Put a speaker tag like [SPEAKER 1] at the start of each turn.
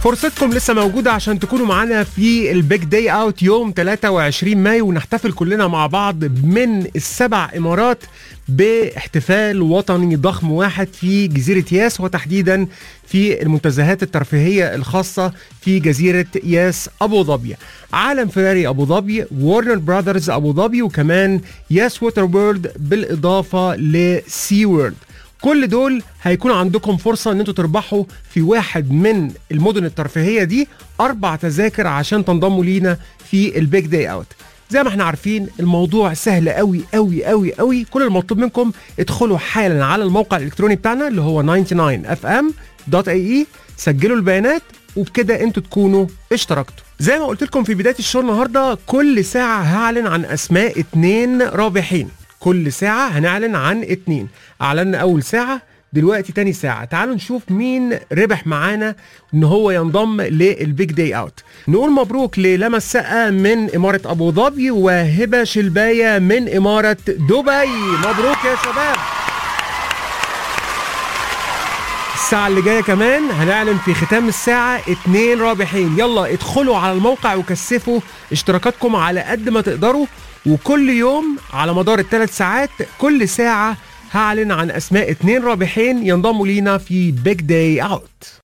[SPEAKER 1] فرصتكم لسه موجودة عشان تكونوا معانا في البيج داي اوت يوم 23 مايو ونحتفل كلنا مع بعض من السبع إمارات باحتفال وطني ضخم واحد في جزيرة ياس، وتحديدا في المنتزهات الترفيهية الخاصة في جزيرة ياس أبو ظبي. عالم فيراري أبو ظبي، وورنر براذرز أبو ظبي، وكمان ياس ووتر وورلد بالإضافة لسي وورلد. كل دول هيكون عندكم فرصة ان انتوا تربحوا في واحد من المدن الترفيهية دي 4 تذاكر عشان تنضموا لينا في البيج داي اوت. زي ما احنا عارفين الموضوع سهل قوي قوي قوي قوي. كل المطلوب منكم ادخلوا حالا على الموقع الالكتروني بتاعنا اللي هو 99fm.ae، سجلوا البيانات وبكده انتوا تكونوا اشتركتوا. زي ما قلت لكم في بداية الشو النهاردة، كل ساعة هعلن عن اسماء 2 رابحين. كل ساعة هنعلن عن 2. أعلنا أول ساعة، دلوقتي تاني ساعة. تعالوا نشوف مين ربح معانا إن هو ينضم للبيج داي أوت. نقول مبروك للما السقا من إمارة أبو ظبي وهبة شلباية من إمارة دبي. مبروك يا شباب. الساعة اللي جاية كمان هنعلن في ختام الساعة 2 رابحين. يلا ادخلوا على الموقع وكثفوا اشتراكاتكم على قد ما تقدروا، وكل يوم على مدار ال3 ساعات كل ساعة هعلن عن أسماء 2 رابحين ينضموا لينا في بيج داي أوت.